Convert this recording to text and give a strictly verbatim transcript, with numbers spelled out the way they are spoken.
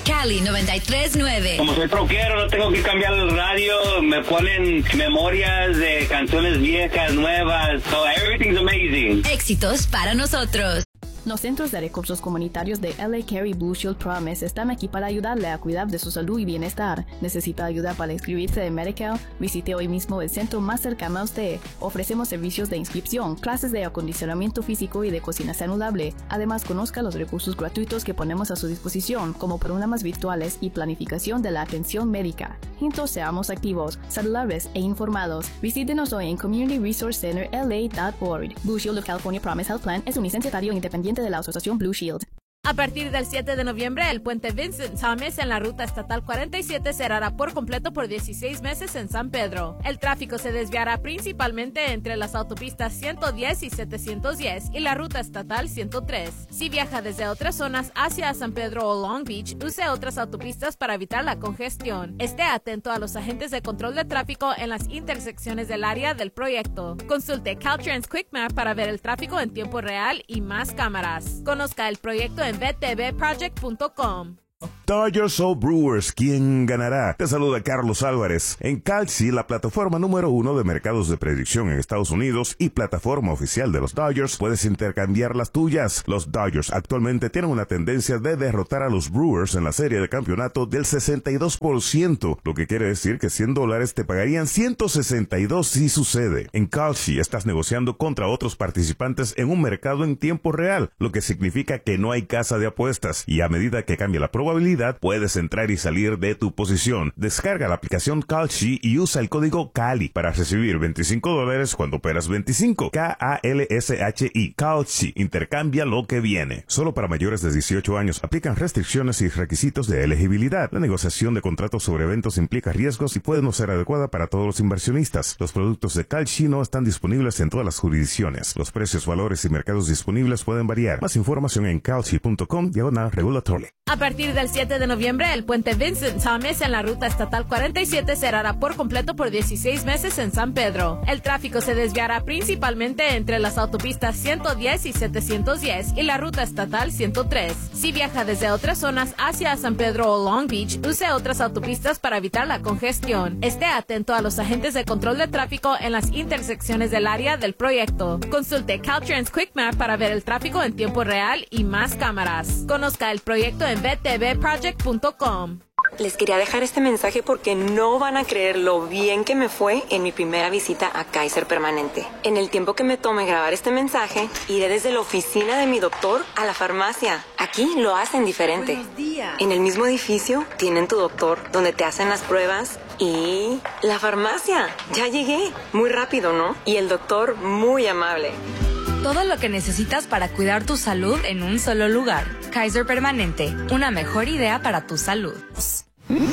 Cali noventa y tres nueve. Como soy troquero, no tengo que cambiar el radio. Me ponen memorias de canciones viejas, nuevas. So everything's amazing. Éxitos para nosotros. Los centros de recursos comunitarios de L A Carey Blue Shield Promise están aquí para ayudarle a cuidar de su salud y bienestar. ¿Necesita ayuda para inscribirse en Medi-Cal? Visite hoy mismo el centro más cercano a usted. Ofrecemos servicios de inscripción, clases de acondicionamiento físico y de cocina saludable. Además, conozca los recursos gratuitos que ponemos a su disposición, como programas virtuales y planificación de la atención médica. Juntos seamos activos, saludables e informados. Visítenos hoy en community resource center l a punto org. Blue Shield of California Promise Health Plan es un licenciatario independiente de la Asociación Blue Shield. A partir del siete de noviembre, el puente Vincent Thomas en la ruta estatal cuarenta y siete cerrará por completo por dieciséis meses en San Pedro. El tráfico se desviará principalmente entre las autopistas ciento diez y setecientos diez y la ruta estatal ciento tres. Si viaja desde otras zonas hacia San Pedro o Long Beach, use otras autopistas para evitar la congestión. Esté atento a los agentes de control de tráfico en las intersecciones del área del proyecto. Consulte Caltrans Quick Map para ver el tráfico en tiempo real y más cámaras. Conozca el proyecto en b t v project punto com. Dodgers o Brewers, ¿quién ganará? Te saluda Carlos Álvarez. En Calci, la plataforma número uno de mercados de predicción en Estados Unidos y plataforma oficial de los Dodgers, puedes intercambiar las tuyas. Los Dodgers actualmente tienen una tendencia de derrotar a los Brewers en la serie de campeonato del sesenta y dos por ciento, lo que quiere decir que cien dólares te pagarían ciento sesenta y dos si sucede. En Calci estás negociando contra otros participantes en un mercado en tiempo real, lo que significa que no hay casa de apuestas, y a medida que cambia la probabilidad, puedes entrar y salir de tu posición. Descarga la aplicación Calci y usa el código CALI para recibir veinticinco dólares cuando operas veinticinco. K A L S H I. Calci. Intercambia lo que viene. Solo para mayores de dieciocho años. Aplican restricciones y requisitos de elegibilidad. La negociación de contratos sobre eventos implica riesgos y puede no ser adecuada para todos los inversionistas. Los productos de Calci no están disponibles en todas las jurisdicciones. Los precios, valores y mercados disponibles pueden variar. Más información en calci punto com diagonal regulatory. A partir del siete de noviembre, el puente Vincent Thomas en la ruta estatal cuarenta y siete cerrará por completo por dieciséis meses en San Pedro. El tráfico se desviará principalmente entre las autopistas ciento diez y setecientos diez y la ruta estatal ciento tres. Si viaja desde otras zonas hacia San Pedro o Long Beach, use otras autopistas para evitar la congestión. Esté atento a los agentes de control de tráfico en las intersecciones del área del proyecto. Consulte Caltrans Quick Map para ver el tráfico en tiempo real y más cámaras. Conozca el proyecto en b t v project punto com. Les quería dejar este mensaje porque no van a creer lo bien que me fue en mi primera visita a Kaiser Permanente. En el tiempo que me tome grabar este mensaje, iré desde la oficina de mi doctor a la farmacia. Aquí lo hacen diferente. Buenos días. En el mismo edificio tienen tu doctor, donde te hacen las pruebas, y la farmacia. Ya llegué. Muy rápido, ¿no? Y el doctor muy amable. Todo lo que necesitas para cuidar tu salud en un solo lugar. Kaiser Permanente, una mejor idea para tu salud.